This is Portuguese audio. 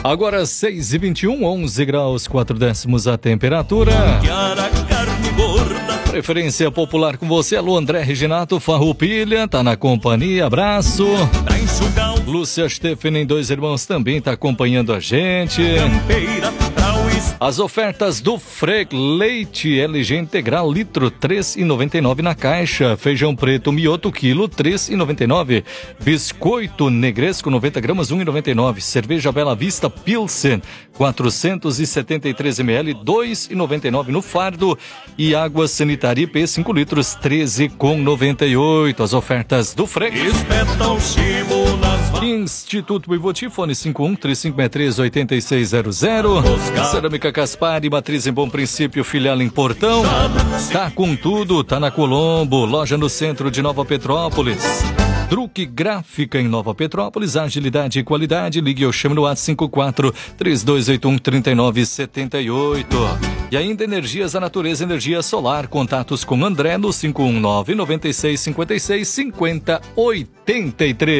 Agora 6h21, 11 graus 4 décimos a temperatura. Preferência popular com você, alô André Reginato Farroupilha, tá na companhia, abraço. Lúcia Stephanie, Dois Irmãos, também tá acompanhando a gente. As ofertas do Freg, leite LG integral, litro, R$ 3,99 na caixa. Feijão preto, mioto, quilo, R$ 3,99. Biscoito negresco, 90 gramas, R$ 1,99. Cerveja Bela Vista Pilsen, 473 ml, R$ 2,99 no fardo. E água sanitária IP, 5 litros, R$ 13,98. As ofertas do Freg. Instituto Ivoti, fone 51-3563-8600. Cerâmica Caspari, matriz em Bom Princípio, filial em Portão. Tá com tudo, tá na Colombo, loja no centro de Nova Petrópolis. Druck Gráfica em Nova Petrópolis, agilidade e qualidade. Ligue ou chame no WhatsApp 54-3281-3978. E ainda Energias da Natureza, energia solar. Contatos com André no 519-9656-5083.